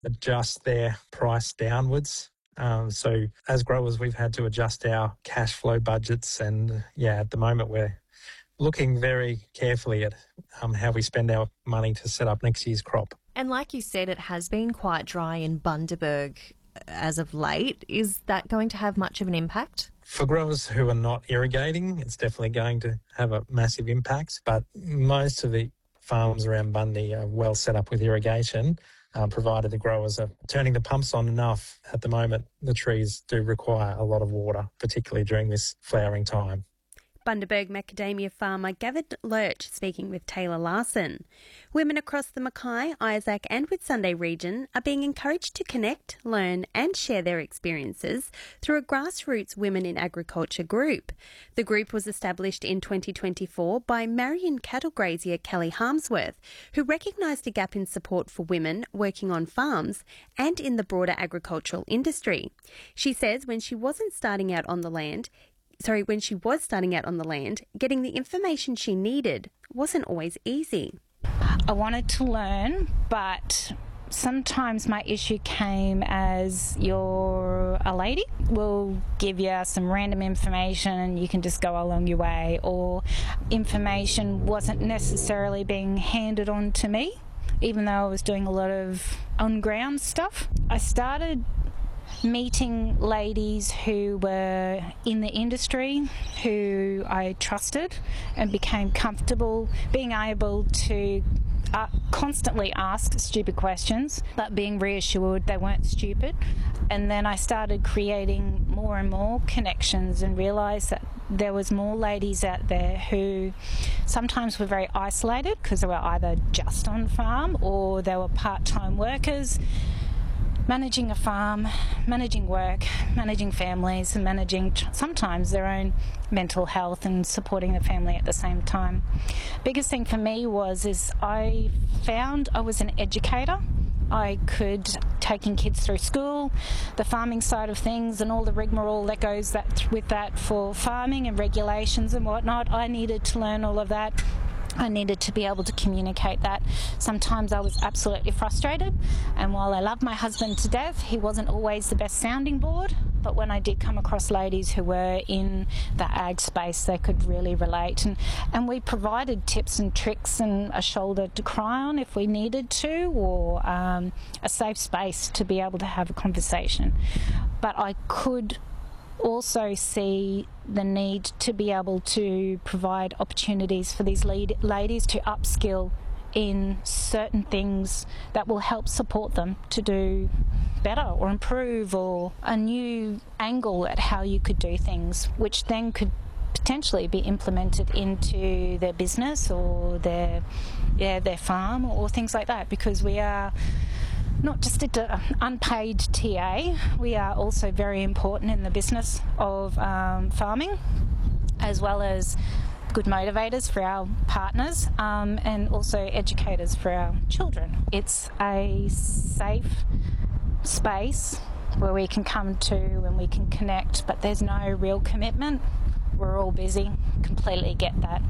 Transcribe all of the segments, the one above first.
adjust their price downwards. So as growers, we've had to adjust our cash flow budgets, and at the moment we're looking very carefully at how we spend our money to set up next year's crop. And like you said, it has been quite dry in Bundaberg as of late. Is that going to have much of an impact? For growers who are not irrigating, it's definitely going to have a massive impact, but most of the farms around Bundy are well set up with irrigation, provided the growers are turning the pumps on enough. At the moment, the trees do require a lot of water, particularly during this flowering time. Bundaberg macadamia farmer Gavin Lurch speaking with Taylor Larson. Women across the Mackay, Isaac and Whitsunday region are being encouraged to connect, learn and share their experiences through a grassroots Women in Agriculture group. The group was established in 2024 by Marion cattle grazier Kelly Harmsworth, who recognised a gap in support for women working on farms and in the broader agricultural industry. She says when she was starting out on the land, getting the information she needed wasn't always easy. I wanted to learn, but sometimes my issue came as you're a lady. We'll give you some random information and you can just go along your way, or information wasn't necessarily being handed on to me, even though I was doing a lot of on-ground stuff. I started meeting ladies who were in the industry, who I trusted and became comfortable being able to constantly ask stupid questions, but being reassured they weren't stupid. And then I started creating more and more connections and realised that there was more ladies out there who sometimes were very isolated because they were either just on farm or they were part-time workers, managing a farm, managing work, managing families and managing sometimes their own mental health and supporting the family at the same time. Biggest thing for me is I found I was an educator. I could, taking kids through school, the farming side of things and all the rigmarole that goes with that for farming and regulations and whatnot, I needed to learn all of that. I needed to be able to communicate that. Sometimes I was absolutely frustrated, and while I love my husband to death, he wasn't always the best sounding board, but when I did come across ladies who were in the ag space, they could really relate, and we provided tips and tricks and a shoulder to cry on if we needed to, or a safe space to be able to have a conversation. But I could also see the need to be able to provide opportunities for these ladies to upskill in certain things that will help support them to do better or improve, or a new angle at how you could do things, which then could potentially be implemented into their business or their farm or things like that, because we are not just an unpaid TA, we are also very important in the business of farming, as well as good motivators for our partners and also educators for our children. It's a safe space where we can come to and we can connect, but there's no real commitment. We're all busy, completely get that.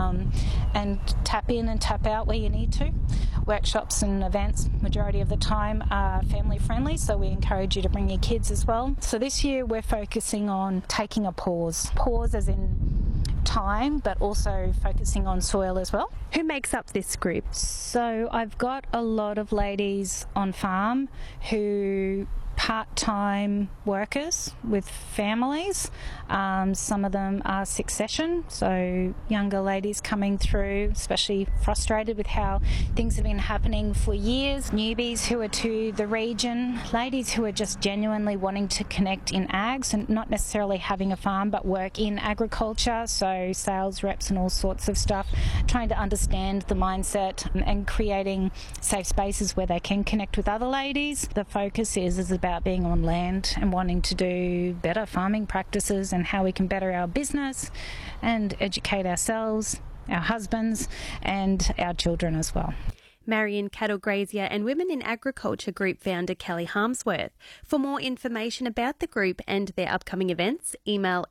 And tap in and tap out where you need to. Workshops and events, majority of the time, are family friendly, so we encourage you to bring your kids as well. So this year we're focusing on taking a pause. Pause as in time, but also focusing on soil as well. Who makes up this group? So I've got a lot of ladies on farm who part-time workers with families. Some of them are succession, so younger ladies coming through, especially frustrated with how things have been happening for years. Newbies who are to the region, ladies who are just genuinely wanting to connect in ags and not necessarily having a farm but work in agriculture, so sales reps and all sorts of stuff, trying to understand the mindset and creating safe spaces where they can connect with other ladies. The focus is about being on land and wanting to do better farming practices and how we can better our business and educate ourselves, our husbands and our children as well. Marion Cattle Grazier and Women in Agriculture Group founder Kelly Harmsworth. For more information about the group and their upcoming events, email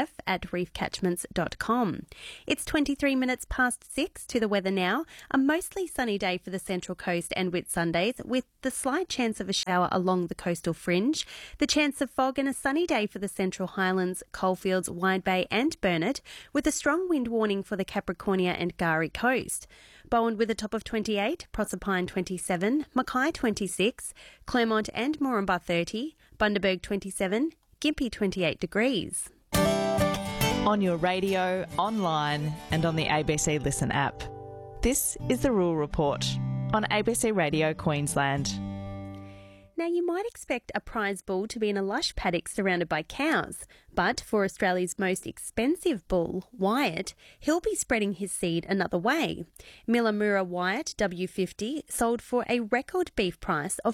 saf@reefcatchments.com. It's 23 minutes past 6 to the weather now. A mostly sunny day for the Central Coast and Whitsundays, with the slight chance of a shower along the coastal fringe. The chance of fog and a sunny day for the Central Highlands, Coalfields, Wide Bay and Burnett, with a strong wind warning for the Capricornia and Gari coast. Bowen with a top of 28, Proserpine 27, Mackay 26, Clermont and Moranbah 30, Bundaberg 27, Gympie 28 degrees. On your radio, online and on the ABC Listen app. This is the Rural Report on ABC Radio Queensland. Now, you might expect a prize bull to be in a lush paddock surrounded by cows, but for Australia's most expensive bull, Wyatt, he'll be spreading his seed another way. Millamura Wyatt W50 sold for a record beef price of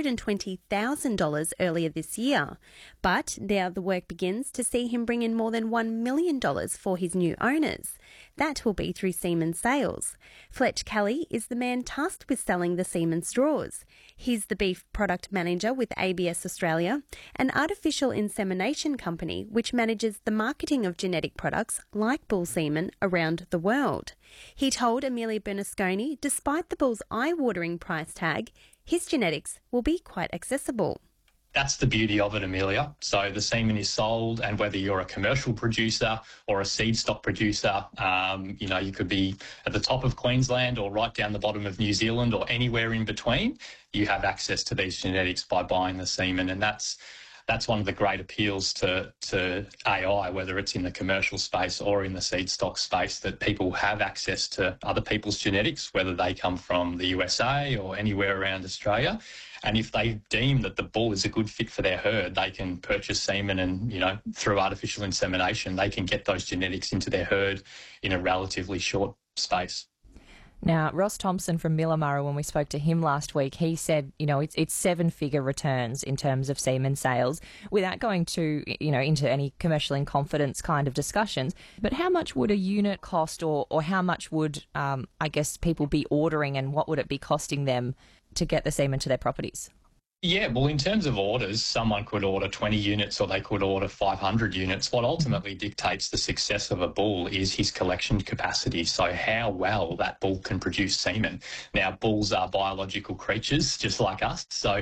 $420,000 earlier this year, but now the work begins to see him bring in more than $1 million for his new owners. That will be through semen sales. Fletch Kelly is the man tasked with selling the semen straws. He's the beef product manager with ABS Australia, an artificial insemination company which manages the marketing of genetic products like bull semen around the world. He told Amelia Bernasconi, despite the bull's eye-watering price tag, his genetics will be quite accessible. That's the beauty of it, Amelia. So the semen is sold, and whether you're a commercial producer or a seed stock producer, you could be at the top of Queensland or right down the bottom of New Zealand or anywhere in between, you have access to these genetics by buying the semen. And that's one of the great appeals to AI, whether it's in the commercial space or in the seed stock space, that people have access to other people's genetics, whether they come from the USA or anywhere around Australia. And if they deem that the bull is a good fit for their herd, they can purchase semen and, through artificial insemination, they can get those genetics into their herd in a relatively short space. Now, Ross Thompson from Millamura, when we spoke to him last week, he said, it's seven-figure returns in terms of semen sales, without going to, into any commercial in confidence kind of discussions. But how much would a unit cost, or how much would, people be ordering, and what would it be costing them to get the semen to their properties? Yeah, well, in terms of orders, someone could order 20 units or they could order 500 units. What ultimately dictates the success of a bull is his collection capacity, so how well that bull can produce semen. Now, bulls are biological creatures just like us, so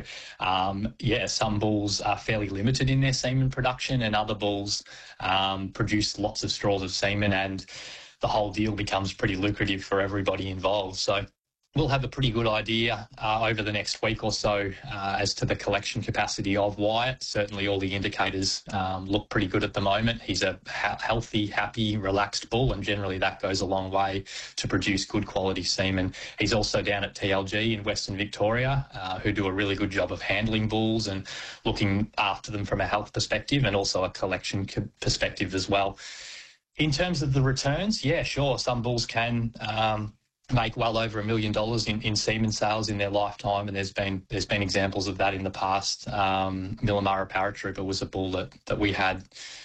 some bulls are fairly limited in their semen production, and other bulls produce lots of straws of semen, and the whole deal becomes pretty lucrative for everybody involved. So we'll have a pretty good idea over the next week or so as to the collection capacity of Wyatt. Certainly all the indicators look pretty good at the moment. He's a healthy, happy, relaxed bull, and generally that goes a long way to produce good quality semen. He's also down at TLG in Western Victoria, who do a really good job of handling bulls and looking after them from a health perspective and also a collection perspective as well. In terms of the returns, yeah, sure, some bulls can make well over $1 million in semen sales in their lifetime, and there's been examples of that in the past. Millamura Paratrooper was a bull that we had,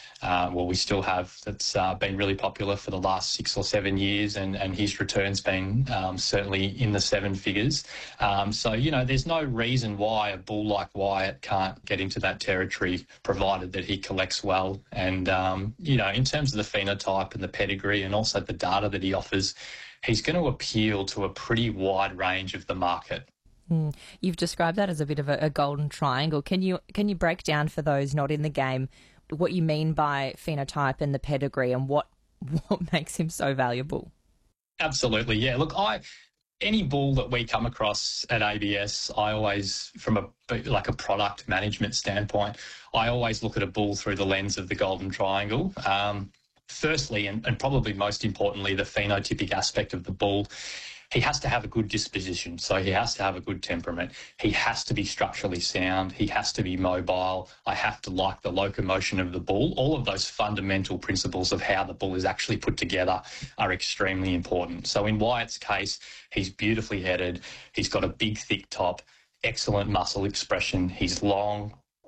we still have, that's been really popular for the last 6 or 7 years, and his return's been certainly in the seven figures. There's no reason why a bull like Wyatt can't get into that territory, provided that he collects well. And, in terms of the phenotype and the pedigree and also the data that he offers, he's going to appeal to a pretty wide range of the market. You've described that as a bit of a golden triangle. Can you break down for those not in the game what you mean by phenotype and the pedigree, and what makes him so valuable? Absolutely, yeah. Look, any bull that we come across at ABS, I always, from a product management standpoint, I always look at a bull through the lens of the golden triangle. Firstly, and probably most importantly, the phenotypic aspect of the bull. He has to have a good disposition, so he has to have a good temperament. He has to be structurally sound. He has to be mobile. I have to like the locomotion of the bull. All of those fundamental principles of how the bull is actually put together are extremely important. So in Wyatt's case, he's beautifully headed. He's got a big, thick top, excellent muscle expression. He's long,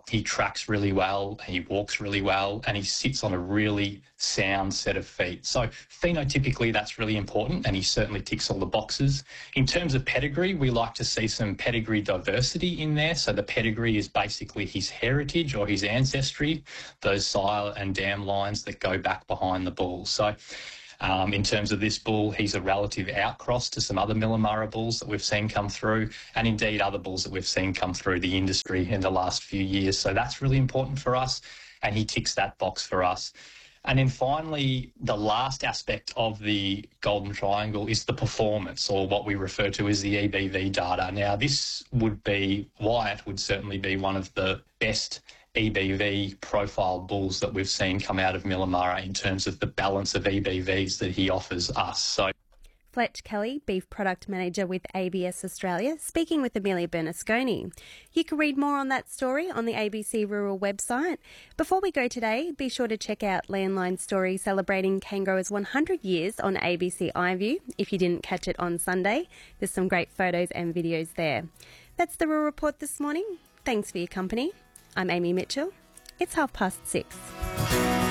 He tracks really well, he walks really well, and he sits on a really sound set of feet. So phenotypically, that's really important, and he certainly ticks all the boxes. In terms of pedigree, we like to see some pedigree diversity in there. So the pedigree is basically his heritage or his ancestry, those sire and dam lines that go back behind the bull. So in terms of this bull, he's a relative outcross to some other Millamurra bulls that we've seen come through, and indeed other bulls that we've seen come through the industry in the last few years. So that's really important for us, and he ticks that box for us. And then finally, the last aspect of the Golden Triangle is the performance, or what we refer to as the EBV data. Now, this would be, Wyatt would certainly be one of the best EBV profile bulls that we've seen come out of Millamurra in terms of the balance of EBVs that he offers us. So, Fletch Kelly, Beef Product Manager with ABS Australia, speaking with Amelia Bernasconi. You can read more on that story on the ABC Rural website. Before we go today, be sure to check out Landline's story celebrating cane growers 100 years on ABC iView. If you didn't catch it on Sunday, there's some great photos and videos there. That's the Rural Report this morning. Thanks for your company. I'm Amy Mitchell. It's 6:30.